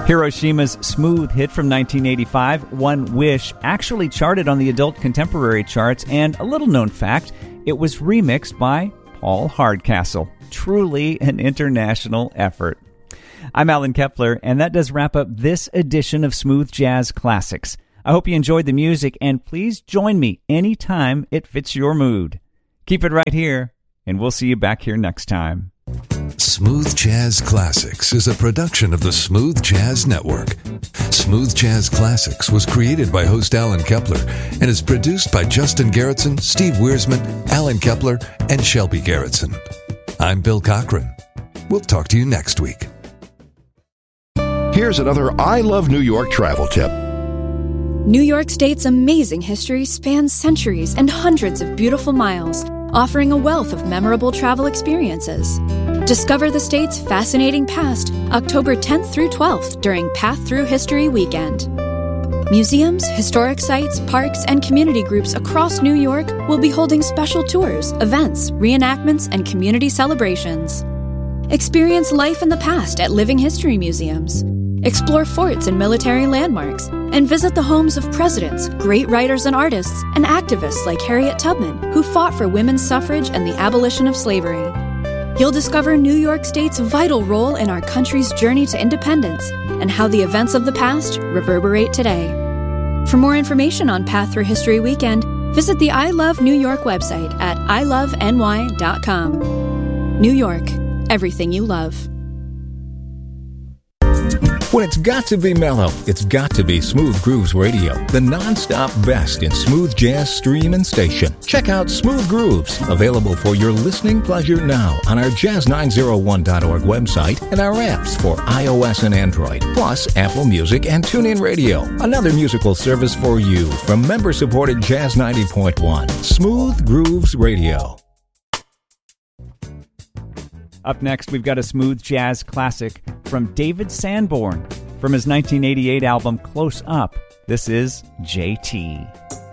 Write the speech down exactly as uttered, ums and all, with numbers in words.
Hiroshima's smooth hit from nineteen eighty-five, One Wish, actually charted on the adult contemporary charts, and a little-known fact, it was remixed by Paul Hardcastle. Truly an international effort. I'm Alan Kepler, and that does wrap up this edition of Smooth Jazz Classics. I hope you enjoyed the music, and please join me anytime it fits your mood. Keep it right here, and we'll see you back here next time. Smooth Jazz Classics is a production of the Smooth Jazz Network. Smooth Jazz Classics was created by host Alan Kepler and is produced by Justin Gerritsen, Steve Wiersman, Alan Kepler, and Shelby Gerritsen. I'm Bill Cochran. We'll talk to you next week. Here's another I Love New York travel tip. New York State's amazing history spans centuries and hundreds of beautiful miles, offering a wealth of memorable travel experiences. Discover the state's fascinating past October tenth through twelfth during Path Through History Weekend. Museums, historic sites, parks, and community groups across New York will be holding special tours, events, reenactments, and community celebrations. Experience life in the past at living history museums. Explore forts and military landmarks, and visit the homes of presidents, great writers and artists, and activists like Harriet Tubman, who fought for women's suffrage and the abolition of slavery. You'll discover New York State's vital role in our country's journey to independence and how the events of the past reverberate today. For more information on Path Through History Weekend, visit the I Love New York website at i love n y dot com. New York, everything you love. When it's got to be mellow, it's got to be Smooth Grooves Radio, the non-stop best in smooth jazz stream and station. Check out Smooth Grooves, available for your listening pleasure now on our jazz nine oh one dot org website and our apps for iOS and Android, plus Apple Music and TuneIn Radio. Another musical service for you from member-supported Jazz ninety point one, Smooth Grooves Radio. Up next, we've got a smooth jazz classic from David Sanborn from his nineteen eighty-eight album Close Up. This is J T.